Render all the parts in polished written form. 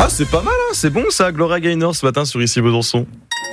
Ah, c'est pas mal, hein, c'est bon ça, Gloria Gaynor ce matin sur Ici Besançon.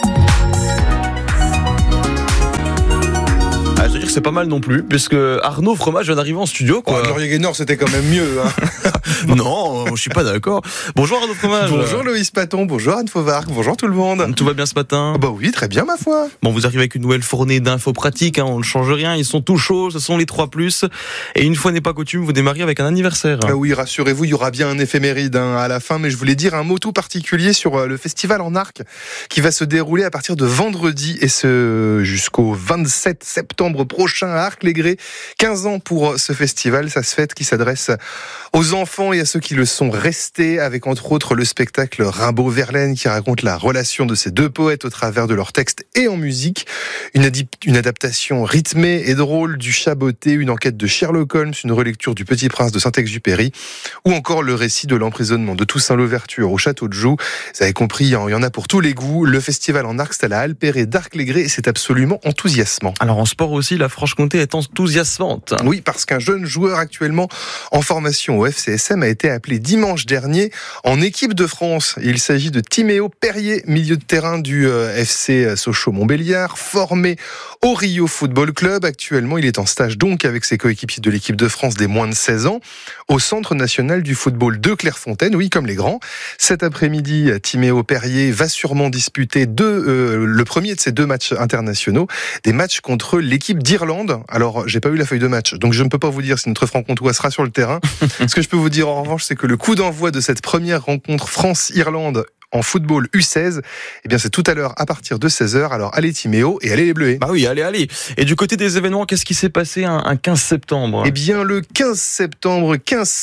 Ah, je veux dire que c'est pas mal non plus, puisque Arnaud Fromage vient d'arriver en studio, quoi. Oh, Gloria Gaynor, c'était quand même mieux. Hein. Non, je suis pas d'accord. Bonjour Arnaud Fromage. Bonjour Loïs Paton, bonjour Anne Fauvarc, bonjour tout le monde. Tout va bien ce matin? Bah oui, très bien ma foi. Bon, vous arrivez avec une nouvelle fournée d'infos pratiques, hein, on ne change rien, ils sont tout chauds, ce sont les 3+. Et une fois n'est pas coutume, vous démarrez avec un anniversaire. Ah oui, rassurez-vous, il y aura bien un éphéméride à la fin, mais je voulais dire un mot tout particulier sur le festival en arc qui va se dérouler à partir de vendredi et ce jusqu'au 27 septembre prochain à Arc-les-Grès. 15 ans pour ce festival, ça se fête, qui s'adresse aux enfants et à ceux qui le sont restés, avec entre autres le spectacle Rimbaud-Verlaine qui raconte la relation de ces deux poètes au travers de leurs textes et en musique, une adaptation rythmée et drôle du Chaboté, une enquête de Sherlock Holmes, une relecture du Petit Prince de Saint-Exupéry, ou encore le récit de l'emprisonnement de Toussaint Louverture au château de Joux. Vous avez compris, il y en a pour tous les goûts. Le festival en arc, c'est à la Alpéré d'Arc-les-Grès et c'est absolument enthousiasmant. Alors en sport aussi, la Franche-Comté est enthousiasmante. Oui, parce qu'un jeune joueur actuellement en formation au FCSM a été appelé dimanche dernier en équipe de France. Il s'agit de Timéo Perrier, milieu de terrain du FC Sochaux-Montbéliard, formé au Rio Football Club. Actuellement, il est en stage donc avec ses coéquipiers de l'équipe de France des moins de 16 ans au Centre national du football de Clairefontaine, oui, comme les grands. Cet après-midi, Timéo Perrier va sûrement disputer le premier de ses 2 matchs internationaux, des matchs contre l'équipe d'Irlande. Alors, j'ai pas eu la feuille de match, donc je ne peux pas vous dire si notre franc-comtois sera sur le terrain. Ce que je peux vous dire en revanche, c'est que le coup d'envoi de cette première rencontre France-Irlande en football U16, eh bien c'est tout à l'heure à partir de 16h. Alors allez Timéo et allez les Bleus. Bah oui, allez. Et du côté des événements, qu'est-ce qui s'est passé un 15 septembre? Eh bien le 15 septembre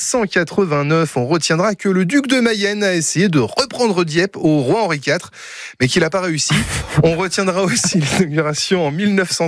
1589, on retiendra que le duc de Mayenne a essayé de reprendre Dieppe au roi Henri IV, mais qu'il n'a pas réussi. On retiendra aussi l'inauguration en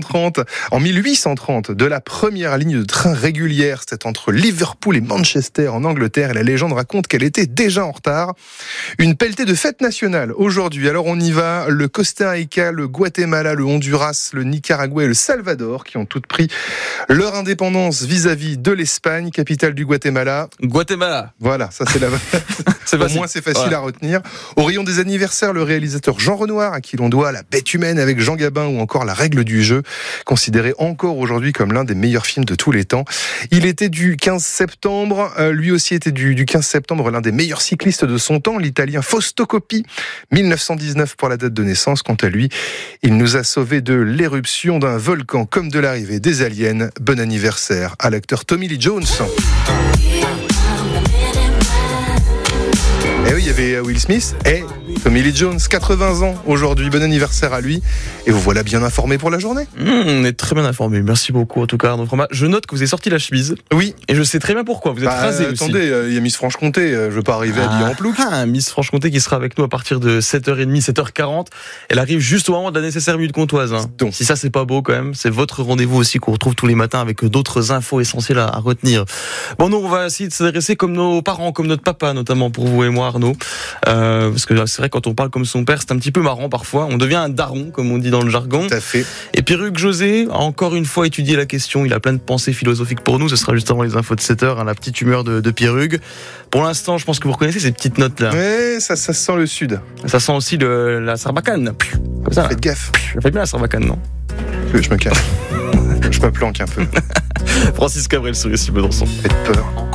1830 de la première ligne de train régulière. C'était entre Liverpool et Manchester en Angleterre, et la légende raconte qu'elle était déjà en retard. Une pelletée de fête nationale aujourd'hui. Alors on y va, le Costa Rica, le Guatemala, le Honduras, le Nicaragua et le Salvador qui ont toutes pris leur indépendance vis-à-vis de l'Espagne, capitale du Guatemala. Guatemala. Voilà, ça c'est la Au moins c'est facile à retenir. Au rayon des anniversaires, le réalisateur Jean Renoir, à qui l'on doit La Bête humaine avec Jean Gabin ou encore La règle du jeu, considéré encore aujourd'hui comme l'un des meilleurs films de tous les temps. Il était du 15 septembre, lui aussi était du 15 septembre, l'un des meilleurs cyclistes de son temps, l'Italien Fausto Coppi, 1919 pour la date de naissance. Quant à lui, il nous a sauvés de l'éruption d'un volcan comme de l'arrivée des aliens. Bon anniversaire à l'acteur Tommy Lee Jones. Et oui, il y avait Will Smith et Tommy Lee Jones, 80 ans aujourd'hui. Bon anniversaire à lui. Et vous voilà bien informé pour la journée. On est très bien informé. Merci beaucoup en tout cas Arnaud Fromage. Je note que vous avez sorti la chemise. Oui. Et je sais très bien pourquoi. Vous êtes rasé aussi. Attendez, il y a Miss Franche-Comté. Je veux pas arriver habillé en plouc. Miss Franche-Comté qui sera avec nous à partir de 7h30, 7h40. Elle arrive juste au moment de la nécessaire minute comptoise. Donc. Si ça c'est pas beau quand même, c'est votre rendez-vous aussi qu'on retrouve tous les matins avec d'autres infos essentielles à retenir. Bon, nous on va essayer de s'adresser comme nos parents, comme notre papa notamment pour vous et moi Arnaud. Parce que c'est vrai quand on parle comme son père, c'est un petit peu marrant parfois. On devient un daron comme on dit dans le jargon. Tout à fait. Et Pierruc José a encore une fois étudié la question. Il a plein de pensées philosophiques pour nous. Ce sera juste avant les infos de 7h, la petite humeur de Pierruc. Pour l'instant, je pense que vous reconnaissez ces petites notes là. Ouais, ça sent le sud. Ça sent aussi la sarbacane. Comme ça. Faites gaffe. Ça fait bien la sarbacane, non? Je me calme. Je me planque un peu. Francis Cabrel sur Ici Besançon. Faites peur.